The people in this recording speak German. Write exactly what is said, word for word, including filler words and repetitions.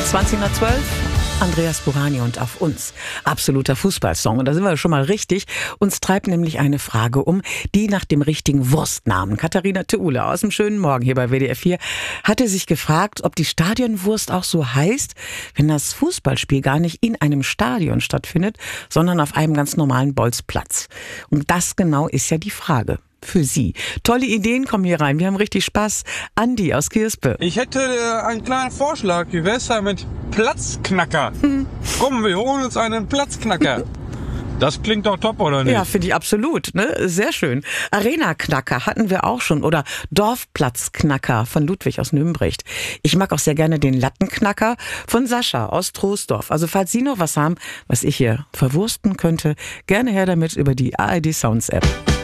zwanzig nach zwölf, Andreas Burani und Auf uns. Absoluter Fußballsong. Und da sind wir schon mal richtig. Uns treibt nämlich eine Frage um, die nach dem richtigen Wurstnamen. Katharina Theule aus dem schönen Morgen hier bei W D R vier hatte sich gefragt, ob die Stadionwurst auch so heißt, wenn das Fußballspiel gar nicht in einem Stadion stattfindet, sondern auf einem ganz normalen Bolzplatz. Und das genau ist ja die Frage. Für Sie. Tolle Ideen kommen hier rein. Wir haben richtig Spaß. Andi aus Kirspe. Ich hätte äh, einen kleinen Vorschlag. Wie wär's da mit Platzknacker? Hm. Komm, wir holen uns einen Platzknacker. Das klingt doch top, oder nicht? Ja, finde ich absolut. Ne? Sehr schön. Arena-Knacker hatten wir auch schon. Oder Dorfplatzknacker von Ludwig aus Nümbrecht. Ich mag auch sehr gerne den Lattenknacker von Sascha aus Troisdorf. Also falls Sie noch was haben, was ich hier verwursten könnte, gerne her damit über die A R D Sounds App.